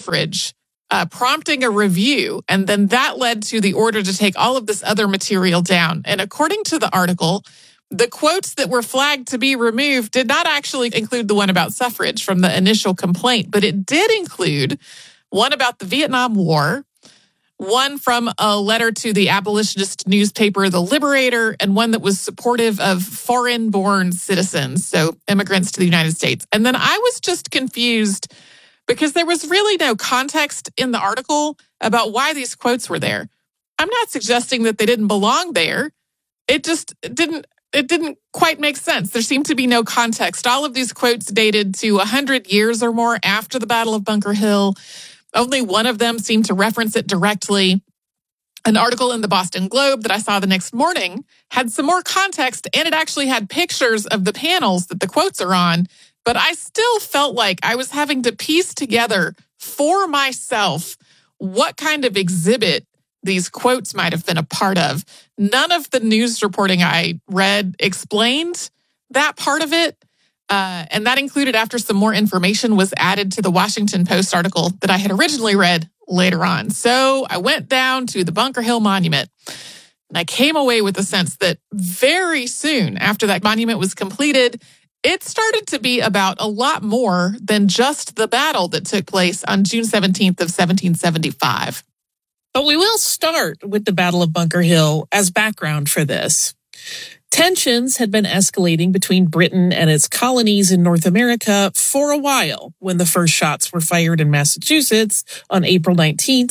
suffrage, prompting a review. And then that led to the order to take all of this other material down. And according to the article, the quotes that were flagged to be removed did not actually include the one about suffrage from the initial complaint, but it did include one about the Vietnam War, one from a letter to the abolitionist newspaper, The Liberator, and one that was supportive of foreign-born citizens, so immigrants to the United States. And then I was just confused because there was really no context in the article about why these quotes were there. I'm not suggesting that they didn't belong there. It just didn't quite make sense. There seemed to be no context. All of these quotes dated to 100 years or more after the Battle of Bunker Hill. Only one of them seemed to reference it directly. An article in the Boston Globe that I saw the next morning had some more context, and it actually had pictures of the panels that the quotes are on. But I still felt like I was having to piece together for myself what kind of exhibit these quotes might have been a part of. None of the news reporting I read explained that part of it. And that included after some more information was added to the Washington Post article that I had originally read later on. So I went down to the Bunker Hill Monument, and I came away with the sense that very soon after that monument was completed, it started to be about a lot more than just the battle that took place on June 17th of 1775. But we will start with the Battle of Bunker Hill as background for this. Tensions had been escalating between Britain and its colonies in North America for a while when the first shots were fired in Massachusetts on April 19th,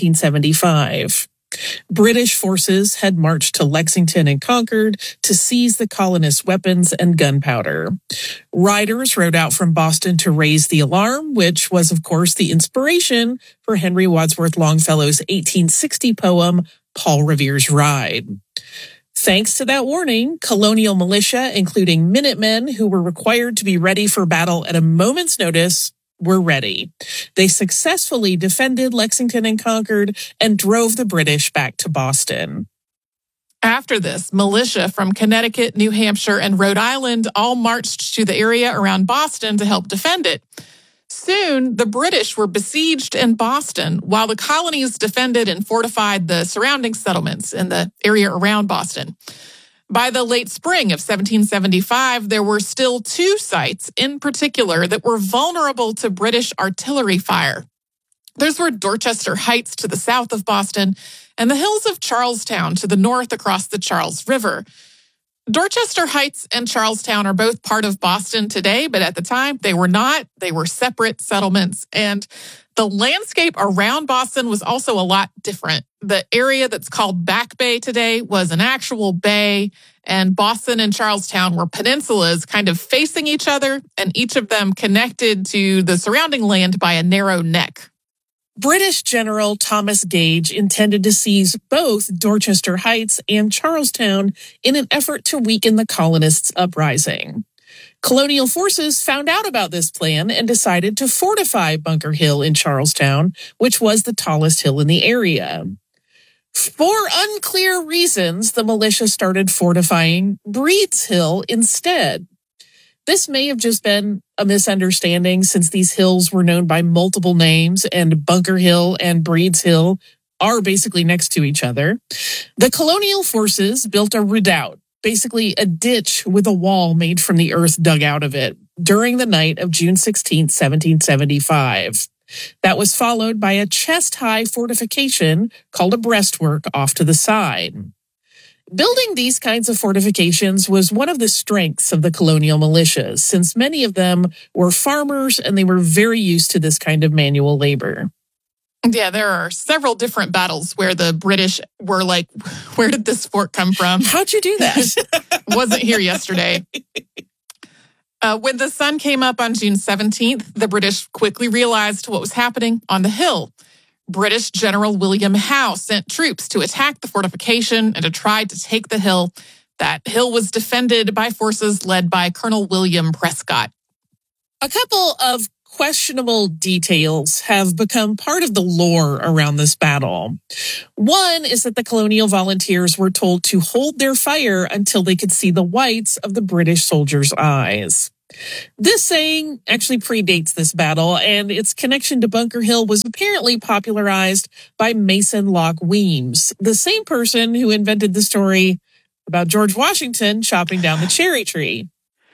1775. British forces had marched to Lexington and Concord to seize the colonists' weapons and gunpowder. Riders rode out from Boston to raise the alarm, which was, of course, the inspiration for Henry Wadsworth Longfellow's 1860 poem, Paul Revere's Ride. Thanks to that warning, colonial militia, including Minutemen, who were required to be ready for battle at a moment's notice, were ready. They successfully defended Lexington and Concord and drove the British back to Boston. After this, militia from Connecticut, New Hampshire, and Rhode Island all marched to the area around Boston to help defend it. Soon, the British were besieged in Boston, while the colonies defended and fortified the surrounding settlements in the area around Boston. By the late spring of 1775, there were still two sites in particular that were vulnerable to British artillery fire. Those were Dorchester Heights to the south of Boston and the hills of Charlestown to the north across the Charles River. Dorchester Heights and Charlestown are both part of Boston today, but at the time they were not. They were separate settlements, and the landscape around Boston was also a lot different. The area that's called Back Bay today was an actual bay, and Boston and Charlestown were peninsulas kind of facing each other, and each of them connected to the surrounding land by a narrow neck. British General Thomas Gage intended to seize both Dorchester Heights and Charlestown in an effort to weaken the colonists' uprising. Colonial forces found out about this plan and decided to fortify Bunker Hill in Charlestown, which was the tallest hill in the area. For unclear reasons, the militia started fortifying Breed's Hill instead. This may have just been a misunderstanding since these hills were known by multiple names and Bunker Hill and Breed's Hill are basically next to each other. The colonial forces built a redoubt, basically a ditch with a wall made from the earth dug out of it, during the night of June 16, 1775. That was followed by a chest-high fortification called a breastwork off to the side. Building these kinds of fortifications was one of the strengths of the colonial militias, since many of them were farmers and they were very used to this kind of manual labor. Yeah, there are several different battles where the British were like, where did this fort come from? How'd you do that? Wasn't here yesterday. When the sun came up on June 17th, the British quickly realized what was happening on the hill. British General William Howe sent troops to attack the fortification and to try to take the hill. That hill was defended by forces led by Colonel William Prescott. A couple of questionable details have become part of the lore around this battle. One is that the colonial volunteers were told to hold their fire until they could see the whites of the British soldiers' eyes. This saying actually predates this battle, and its connection to Bunker Hill was apparently popularized by Mason Locke Weems, the same person who invented the story about George Washington chopping down the cherry tree.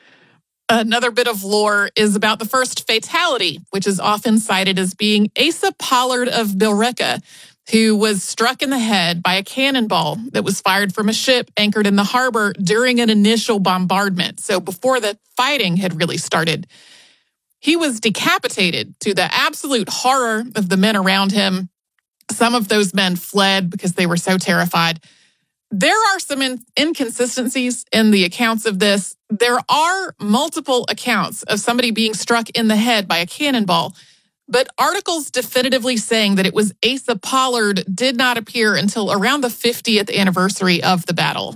Another bit of lore is about the first fatality, which is often cited as being Asa Pollard of Billerica, who was struck in the head by a cannonball that was fired from a ship anchored in the harbor during an initial bombardment. So before the fighting had really started, he was decapitated, to the absolute horror of the men around him. Some of those men fled because they were so terrified. There are some inconsistencies in the accounts of this. There are multiple accounts of somebody being struck in the head by a cannonball, but articles definitively saying that it was Asa Pollard did not appear until around the 50th anniversary of the battle.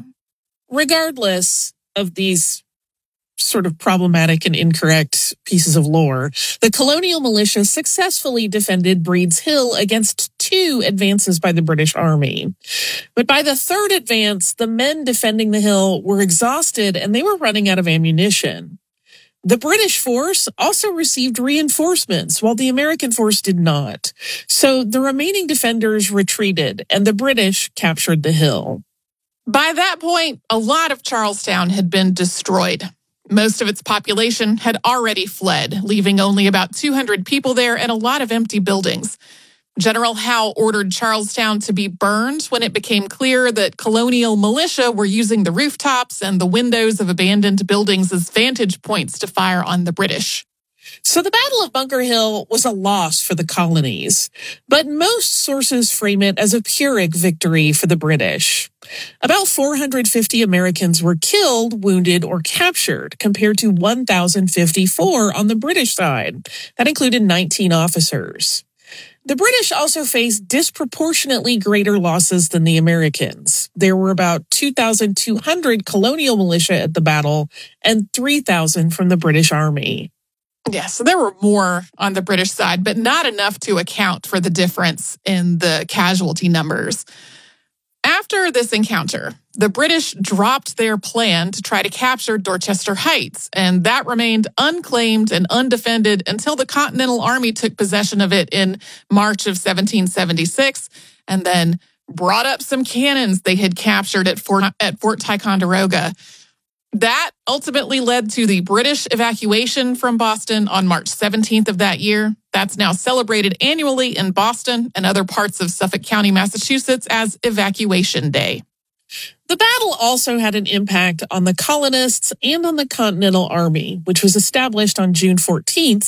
Regardless of these sort of problematic and incorrect pieces of lore, the colonial militia successfully defended Breed's Hill against 2 advances by the British Army. But by the 3rd advance, the men defending the hill were exhausted and they were running out of ammunition. The British force also received reinforcements, while the American force did not. So the remaining defenders retreated, and the British captured the hill. By that point, a lot of Charlestown had been destroyed. Most of its population had already fled, leaving only about 200 people there and a lot of empty buildings. General Howe ordered Charlestown to be burned when it became clear that colonial militia were using the rooftops and the windows of abandoned buildings as vantage points to fire on the British. So the Battle of Bunker Hill was a loss for the colonies, but most sources frame it as a Pyrrhic victory for the British. About 450 Americans were killed, wounded, or captured, compared to 1,054 on the British side. That included 19 officers. The British also faced disproportionately greater losses than the Americans. There were about 2,200 colonial militia at the battle and 3,000 from the British Army. Yeah, so there were more on the British side, but not enough to account for the difference in the casualty numbers. After this encounter, the British dropped their plan to try to capture Dorchester Heights, and that remained unclaimed and undefended until the Continental Army took possession of it in March of 1776, and then brought up some cannons they had captured at Fort Ticonderoga. That ultimately led to the British evacuation from Boston on March 17th of that year. That's now celebrated annually in Boston and other parts of Suffolk County, Massachusetts as Evacuation Day. The battle also had an impact on the colonists and on the Continental Army, which was established on June 14th,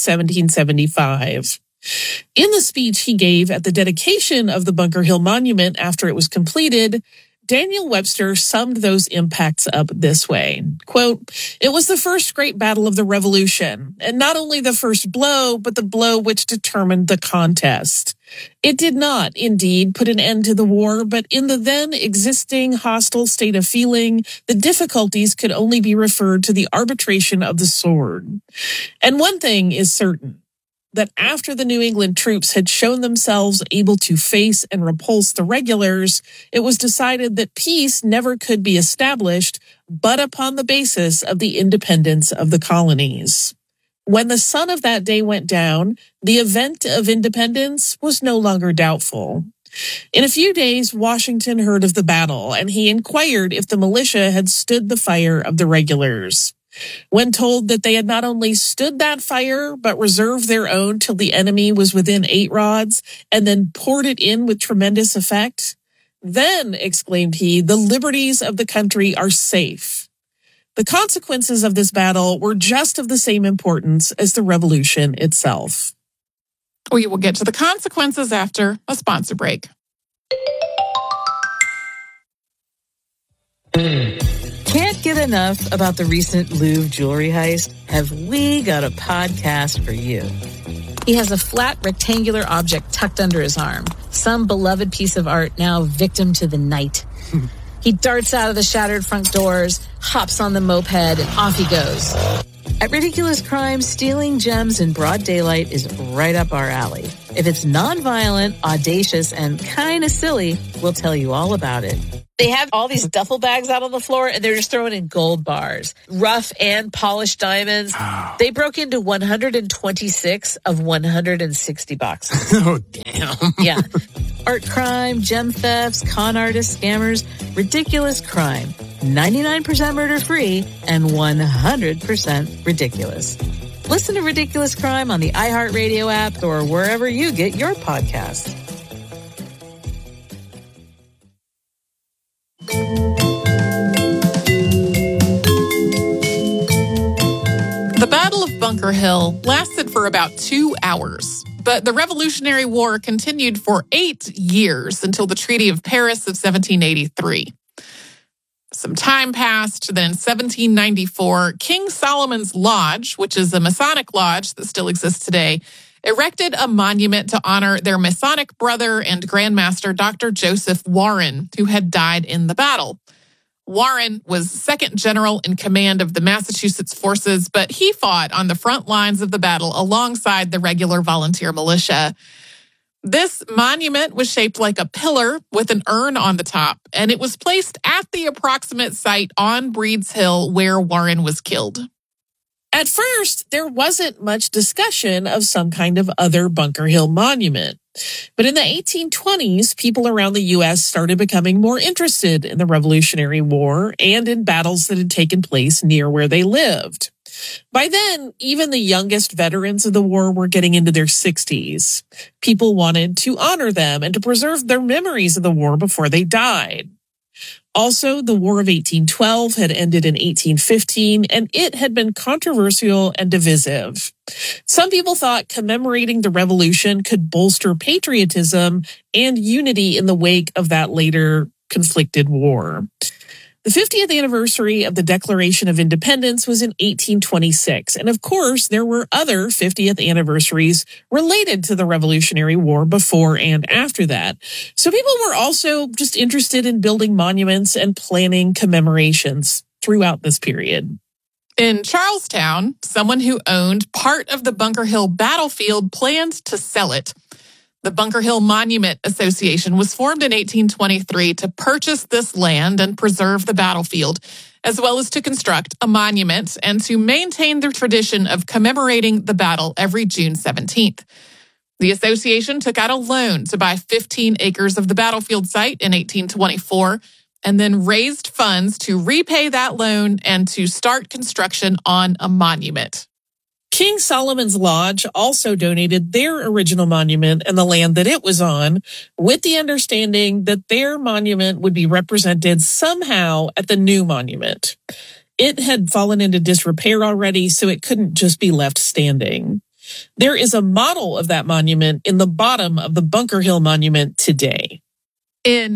1775. In the speech he gave at the dedication of the Bunker Hill Monument after it was completed, Daniel Webster summed those impacts up this way, quote, "It was the first great battle of the Revolution, and not only the first blow, but the blow which determined the contest. It did not, indeed, put an end to the war, but in the then existing hostile state of feeling, the difficulties could only be referred to the arbitration of the sword. And one thing is certain, that after the New England troops had shown themselves able to face and repulse the regulars, it was decided that peace never could be established but upon the basis of the independence of the colonies. When the sun of that day went down, the event of independence was no longer doubtful. In a few days, Washington heard of the battle, and he inquired if the militia had stood the fire of the regulars. When told that they had not only stood that fire, but reserved their own till the enemy was within 8 rods, and then poured it in with tremendous effect, then, exclaimed he, the liberties of the country are safe. The consequences of this battle were just of the same importance as the Revolution itself. We will get to the consequences after a sponsor break. Can't get enough about the recent Louvre jewelry heist? Have we got a podcast for you? He has a flat, rectangular object tucked under his arm. Some beloved piece of art now victim to the night. He darts out of the shattered front doors, hops on the moped, and off he goes. At Ridiculous Crime, stealing gems in broad daylight is right up our alley. If it's non-violent, audacious, and kind of silly, we'll tell you all about it. They have all these duffel bags out on the floor, and they're just throwing in gold bars, rough and polished diamonds. Oh. They broke into 126 of 160 boxes. Oh, damn. Yeah. Art crime, gem thefts, con artists, scammers, ridiculous crime. 99% murder-free and 100% ridiculous. Listen to Ridiculous Crime on the iHeartRadio app or wherever you get your podcasts. The Battle of Bunker Hill lasted for about 2 hours, but the Revolutionary War continued for 8 years until the Treaty of Paris of 1783. Some time passed, then in 1794, King Solomon's Lodge, which is a Masonic lodge that still exists today, erected a monument to honor their Masonic brother and Grandmaster Dr. Joseph Warren, who had died in the battle. Warren was second general in command of the Massachusetts forces, but he fought on the front lines of the battle alongside the regular volunteer militia. This monument was shaped like a pillar with an urn on the top, and it was placed at the approximate site on Breed's Hill where Warren was killed. At first, there wasn't much discussion of some kind of other Bunker Hill monument. But in the 1820s, people around the U.S. started becoming more interested in the Revolutionary War and in battles that had taken place near where they lived. By then, even the youngest veterans of the war were getting into their 60s. People wanted to honor them and to preserve their memories of the war before they died. Also, the War of 1812 had ended in 1815, and it had been controversial and divisive. Some people thought commemorating the revolution could bolster patriotism and unity in the wake of that later conflicted war. The 50th anniversary of the Declaration of Independence was in 1826, and of course, there were other 50th anniversaries related to the Revolutionary War before and after that. So people were also just interested in building monuments and planning commemorations throughout this period. In Charlestown, someone who owned part of the Bunker Hill battlefield planned to sell it. The Bunker Hill Monument Association was formed in 1823 to purchase this land and preserve the battlefield, as well as to construct a monument and to maintain the tradition of commemorating the battle every June 17th. The association took out a loan to buy 15 acres of the battlefield site in 1824 and then raised funds to repay that loan and to start construction on a monument. King Solomon's Lodge also donated their original monument and the land that it was on, with the understanding that their monument would be represented somehow at the new monument. It had fallen into disrepair already, so it couldn't just be left standing. There is a model of that monument in the bottom of the Bunker Hill Monument today. In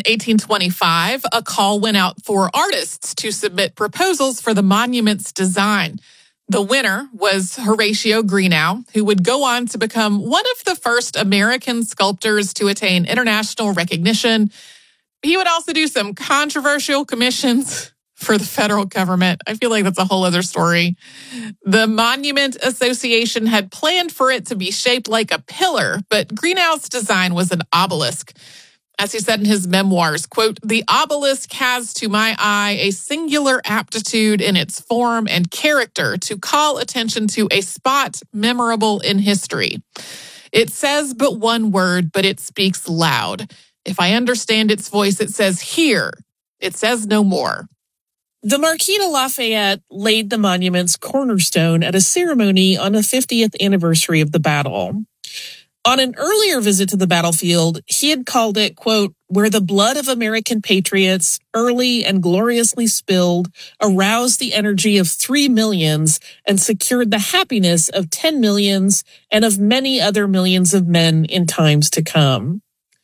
1825, a call went out for artists to submit proposals for the monument's design. The winner was Horatio Greenough, who would go on to become one of the first American sculptors to attain international recognition. He would also do some controversial commissions for the federal government. I feel like that's a whole other story. The Monument Association had planned for it to be shaped like a pillar, but Greenough's design was an obelisk. As he said in his memoirs, quote, "The obelisk has, to my eye, a singular aptitude in its form and character to call attention to a spot memorable in history. It says but one word, but it speaks loud. If I understand its voice, it says here. It says no more." The Marquis de Lafayette laid the monument's cornerstone at a ceremony on the 50th anniversary of the battle. On an earlier visit to the battlefield, he had called it, quote, "where the blood of American patriots, early and gloriously spilled, aroused the energy of 3 millions and secured the happiness of 10 millions and of many other millions of men in times to come."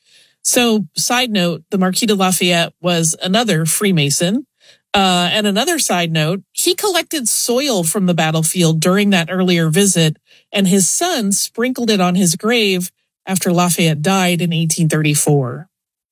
So, side note, the Marquis de Lafayette was another Freemason. And another side note, he collected soil from the battlefield during that earlier visit, and his son sprinkled it on his grave after Lafayette died in 1834.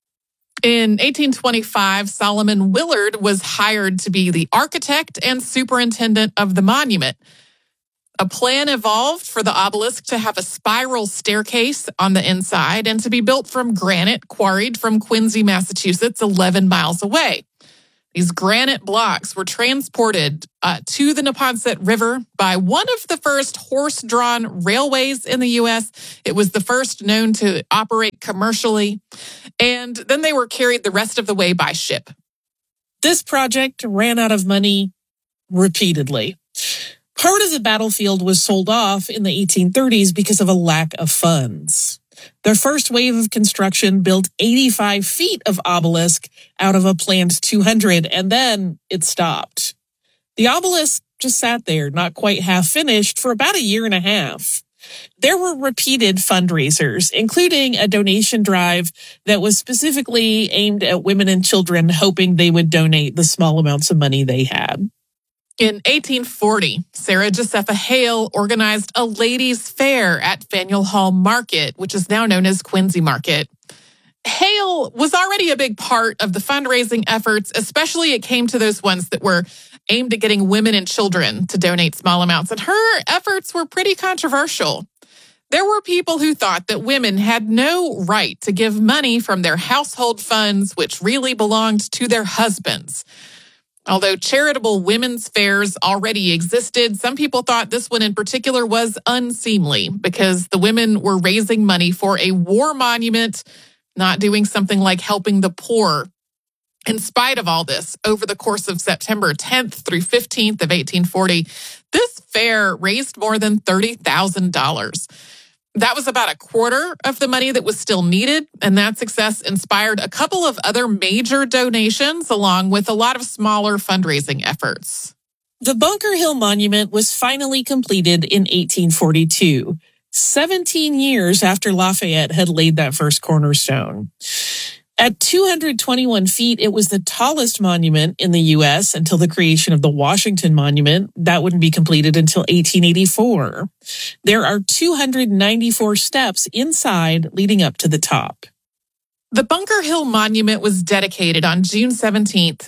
In 1825, Solomon Willard was hired to be the architect and superintendent of the monument. A plan evolved for the obelisk to have a spiral staircase on the inside and to be built from granite quarried from Quincy, Massachusetts, 11 miles away. These granite blocks were transported to the Neponset River by one of the first horse-drawn railways in the U.S. It was the first known to operate commercially. And then they were carried the rest of the way by ship. This project ran out of money repeatedly. Part of the battlefield was sold off in the 1830s because of a lack of funds. Their first wave of construction built 85 feet of obelisk out of a planned 200, and then it stopped. The obelisk just sat there, not quite half finished, for about a year and a half. There were repeated fundraisers, including a donation drive that was specifically aimed at women and children, hoping they would donate the small amounts of money they had. In 1840, Sarah Josepha Hale organized a ladies' fair at Faneuil Hall Market, which is now known as Quincy Market. Hale was already a big part of the fundraising efforts, especially it came to those ones that were aimed at getting women and children to donate small amounts, and her efforts were pretty controversial. There were people who thought that women had no right to give money from their household funds, which really belonged to their husbands. Although charitable women's fairs already existed, some people thought this one in particular was unseemly because the women were raising money for a war monument, not doing something like helping the poor. In spite of all this, over the course of September 10th through 15th of 1840, this fair raised more than $30,000. That was about a quarter of the money that was still needed, and that success inspired a couple of other major donations along with a lot of smaller fundraising efforts. The Bunker Hill Monument was finally completed in 1842, 17 years after Lafayette had laid that first cornerstone. At 221 feet, it was the tallest monument in the U.S. until the creation of the Washington Monument. That wouldn't be completed until 1884. There are 294 steps inside leading up to the top. The Bunker Hill Monument was dedicated on June 17th,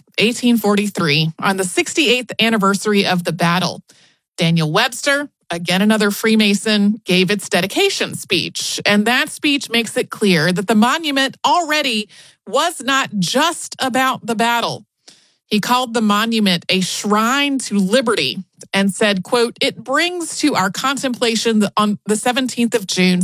1843, on the 68th anniversary of the battle. Daniel Webster, again another Freemason, gave its dedication speech. And that speech makes it clear that the monument already was not just about the battle. He called the monument a shrine to liberty and said, quote, "It brings to our contemplation on the 17th of June,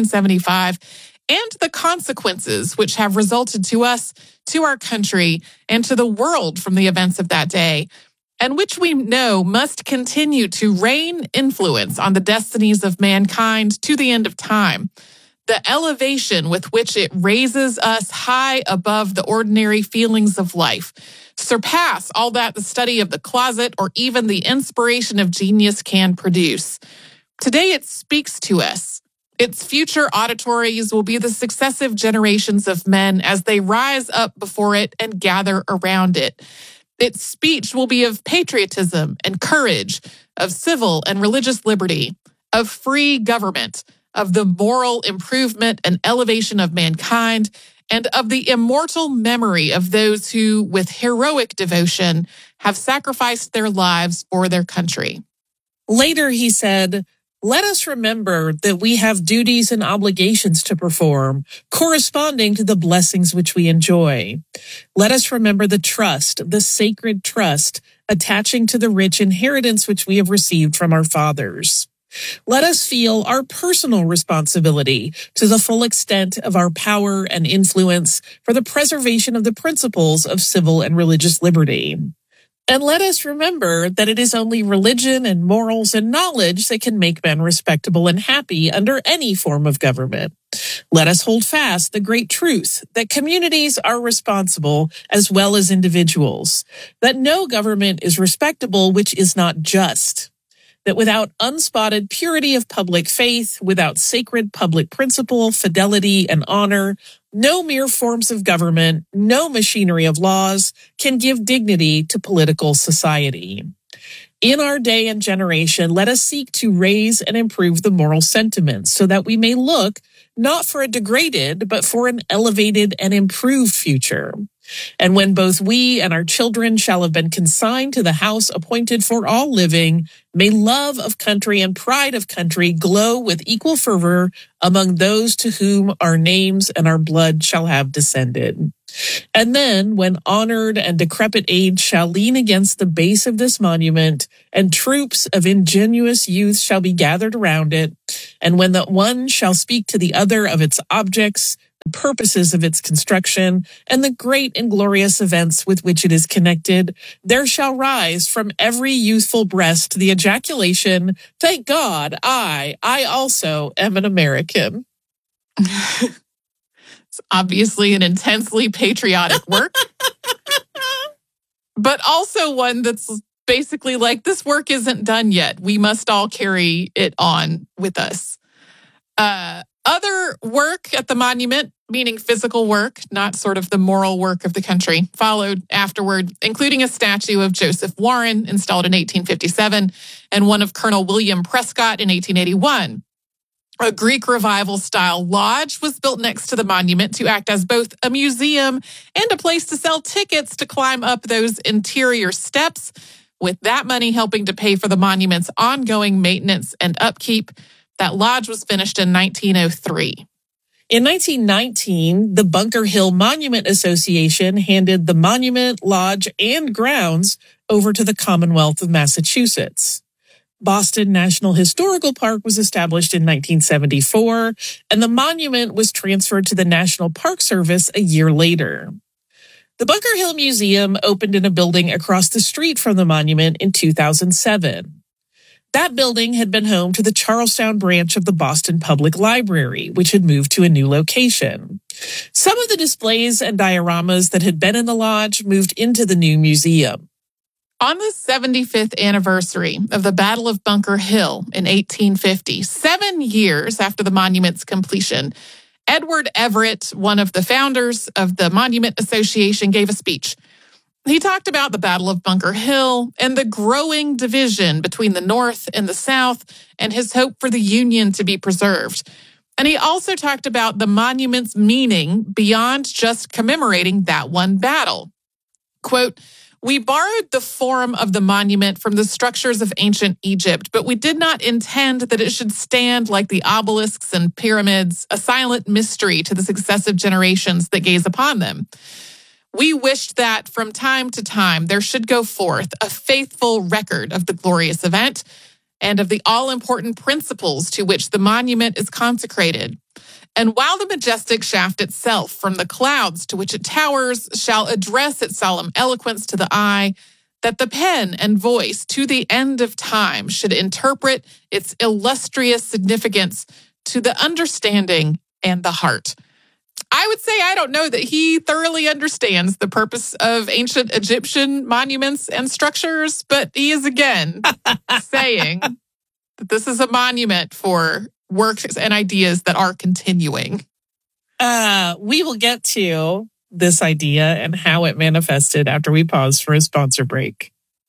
1775, and the consequences which have resulted to us, to our country, and to the world from the events of that day, and which we know must continue to reign influence on the destinies of mankind to the end of time. The elevation with which it raises us high above the ordinary feelings of life surpass all that the study of the closet or even the inspiration of genius can produce. Today it speaks to us. Its future auditories will be the successive generations of men as they rise up before it and gather around it. Its speech will be of patriotism and courage, of civil and religious liberty, of free government, of the moral improvement and elevation of mankind, and of the immortal memory of those who, with heroic devotion, have sacrificed their lives for their country." Later, he said, "Let us remember that we have duties and obligations to perform, corresponding to the blessings which we enjoy. Let us remember the trust, the sacred trust, attaching to the rich inheritance which we have received from our fathers. Let us feel our personal responsibility to the full extent of our power and influence for the preservation of the principles of civil and religious liberty. And let us remember that it is only religion and morals and knowledge that can make men respectable and happy under any form of government. Let us hold fast the great truth that communities are responsible as well as individuals, that no government is respectable which is not just, that without unspotted purity of public faith, without sacred public principle, fidelity, and honor, no mere forms of government, no machinery of laws can give dignity to political society. In our day and generation, let us seek to raise and improve the moral sentiments so that we may look not for a degraded, but for an elevated and improved future. And when both we and our children shall have been consigned to the house appointed for all living, may love of country and pride of country glow with equal fervor among those to whom our names and our blood shall have descended. And then, when honored and decrepit age shall lean against the base of this monument, and troops of ingenuous youth shall be gathered around it, and when the one shall speak to the other of its objects, the purposes of its construction, and the great and glorious events with which it is connected, there shall rise from every youthful breast the ejaculation, "Thank God, I also am an American." It's obviously an intensely patriotic work, but also one that's basically like, this work isn't done yet. We must all carry it on with us. Other work at the monument, meaning physical work, not sort of the moral work of the country, followed afterward, including a statue of Joseph Warren installed in 1857 and one of Colonel William Prescott in 1881. A Greek Revival-style lodge was built next to the monument to act as both a museum and a place to sell tickets to climb up those interior steps, with that money helping to pay for the monument's ongoing maintenance and upkeep. That lodge was finished in 1903. In 1919, the Bunker Hill Monument Association handed the monument, lodge, and grounds over to the Commonwealth of Massachusetts. Boston National Historical Park was established in 1974, and the monument was transferred to the National Park Service a year later. The Bunker Hill Museum opened in a building across the street from the monument in 2007. That building had been home to the Charlestown branch of the Boston Public Library, which had moved to a new location. Some of the displays and dioramas that had been in the lodge moved into the new museum. On the 75th anniversary of the Battle of Bunker Hill in 1850, 7 years after the monument's completion, Edward Everett, one of the founders of the Monument Association, gave a speech. He talked about the Battle of Bunker Hill and the growing division between the North and the South and his hope for the Union to be preserved. And he also talked about the monument's meaning beyond just commemorating that one battle. Quote, "We borrowed the form of the monument from the structures of ancient Egypt, but we did not intend that it should stand like the obelisks and pyramids, a silent mystery to the successive generations that gaze upon them. We wished that from time to time there should go forth a faithful record of the glorious event and of the all-important principles to which the monument is consecrated. And while the majestic shaft itself, from the clouds to which it towers, shall address its solemn eloquence to the eye, that the pen and voice to the end of time should interpret its illustrious significance to the understanding and the heart." I would say I don't know that he thoroughly understands the purpose of ancient Egyptian monuments and structures, but he is again saying that this is a monument for works and ideas that are continuing. We will get to this idea and how it manifested after we pause for a sponsor break.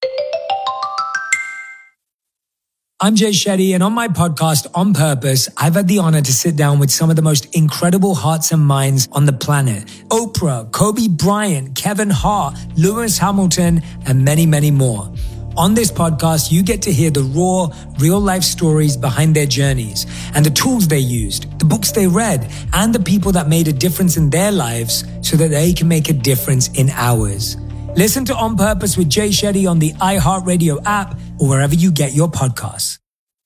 I'm Jay Shetty, and on my podcast, On Purpose, I've had the honor to sit down with some of the most incredible hearts and minds on the planet. Oprah, Kobe Bryant, Kevin Hart, Lewis Hamilton, and many, many more. On this podcast, you get to hear the raw, real-life stories behind their journeys and the tools they used, the books they read, and the people that made a difference in their lives so that they can make a difference in ours. Listen to On Purpose with Jay Shetty on the iHeartRadio app or wherever you get your podcasts.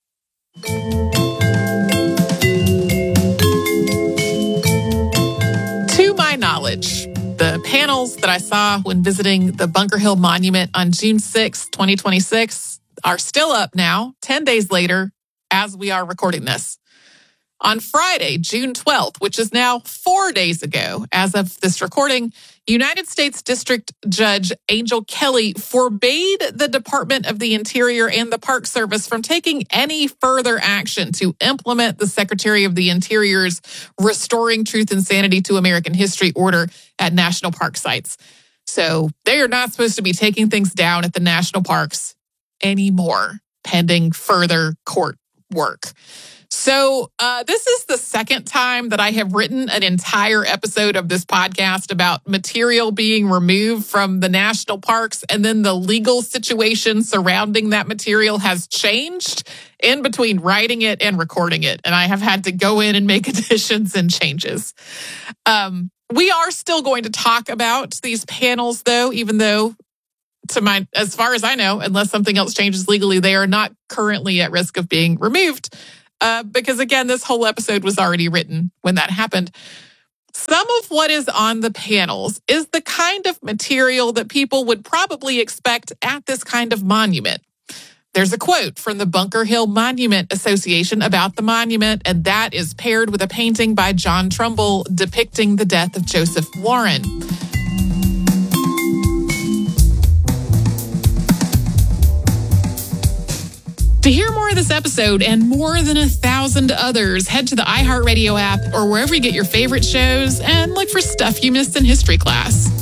To my knowledge, the panels that I saw when visiting the Bunker Hill Monument on June 6, 2026 are still up now, 10 days later, as we are recording this. On Friday, June 12th, which is now 4 days ago, as of this recording, United States District Judge Angel Kelly forbade the Department of the Interior and the Park Service from taking any further action to implement the Secretary of the Interior's Restoring Truth and Sanity to American History order at national park sites. So they are not supposed to be taking things down at the national parks anymore, pending further court work. So this is the second time that I have written an entire episode of this podcast about material being removed from the national parks, and then the legal situation surrounding that material has changed in between writing it and recording it. And I have had to go in and make additions and changes. We are still going to talk about these panels, though, even though, as far as I know, unless something else changes legally, they are not currently at risk of being removed. Because again, this whole episode was already written when that happened. Some of what is on the panels is the kind of material that people would probably expect at this kind of monument. There's a quote from the Bunker Hill Monument Association about the monument, and that is paired with a painting by John Trumbull depicting the death of Joseph Warren. To hear more of this episode and more than 1,000 others, head to the iHeartRadio app or wherever you get your favorite shows and look for Stuff You Missed in History Class.